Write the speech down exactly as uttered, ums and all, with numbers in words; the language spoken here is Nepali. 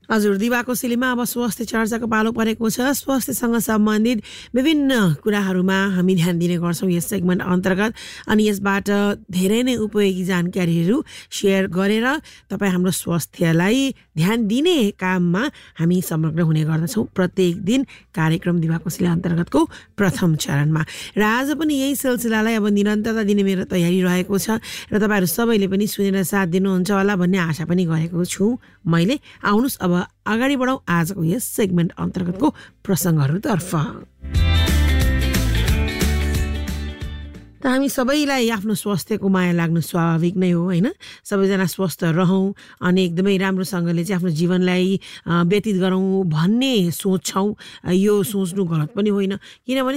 हजुर, दिवाको सिलीमा अब स्वास्थ्य चर्चाको पालो परेको छ। स्वास्थ्यसँग सम्बन्धित विभिन्न कुराहरूमा हामी ध्यान दिने गर्छौँ यस सेगमेन्ट अन्तर्गत, अनि यसबाट धेरै नै उपयोगी जानकारीहरू सेयर गरेर तपाईँ हाम्रो स्वास्थ्यलाई ध्यान दिने काममा हामी संलग्न हुने गर्दछौँ प्रत्येक दिन कार्यक्रम दिवाको सिली अन्तर्गतको प्रथम चरणमा। र आज पनि यही सिलसिलालाई अब निरन्तरता दिने मेरो तयारी रहेको छ र तपाईँहरू सबैले पनि सुनेर साथ दिनुहुन्छ होला भन्ने आशा पनि गरेको छु मैले। आउनुहोस् अब अगाडि बढौँ आजको यस सेगमेन्ट अन्तर्गतको प्रसङ्गहरूतर्फ। त हामी सबैलाई आफ्नो स्वास्थ्यको माया लाग्नु स्वाभाविक नै हो हैन। सबैजना स्वस्थ रहौं अनि एकदमै राम्रोसँगले चाहिँ आफ्नो जीवनलाई व्यतीत गरौँ भन्ने सोच्छौँ। यो सोच्नु गलत पनि होइन, किनभने